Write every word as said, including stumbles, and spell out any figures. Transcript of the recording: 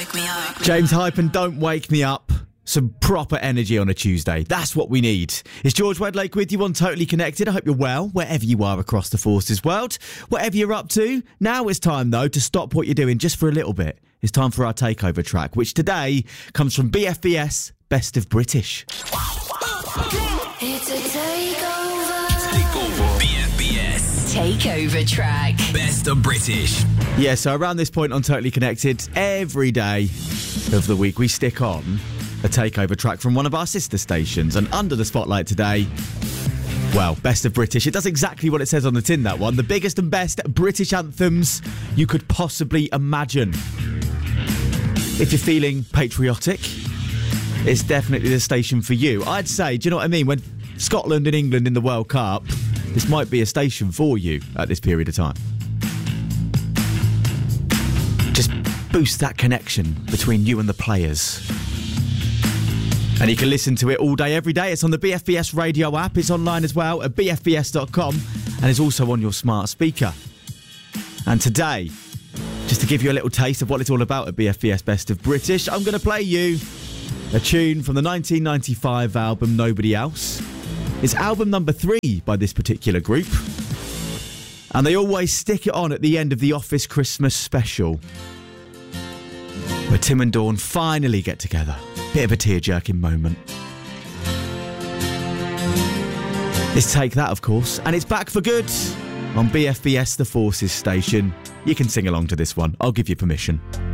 wake me up. James Hype and Don't Wake Me Up. Some proper energy on a Tuesday. That's what we need. It's George Wedlake with you on Totally Connected. I hope you're well, wherever you are across the Forces world. Whatever you're up to, now it's time, though, to stop what you're doing just for a little bit. It's time for our takeover track, which today comes from B F B S Best of British. It's a takeover. Takeover. B F B S. Takeover track. Best of British. Yeah, so around this point on Totally Connected, every day of the week we stick on a takeover track from one of our sister stations. And under the spotlight today, well, Best of British. It does exactly what it says on the tin, that one. The biggest and best British anthems you could possibly imagine. If you're feeling patriotic, it's definitely the station for you. I'd say, do you know what I mean? When Scotland and England in the World Cup, this might be a station for you at this period of time. Just boost that connection between you and the players. And you can listen to it all day, every day. It's on the B F B S radio app. It's online as well at b f b s dot com. And it's also on your smart speaker. And today, just to give you a little taste of what it's all about at B F B S Best of British, I'm going to play you a tune from the nineteen ninety-five album Nobody Else. It's album number three by this particular group. And they always stick it on at the end of the Office Christmas special, where Tim and Dawn finally get together. Bit of a tear-jerking moment. It's Take That, of course, and it's back for good on B F B S The Forces station. You can sing along to this one. I'll give you permission.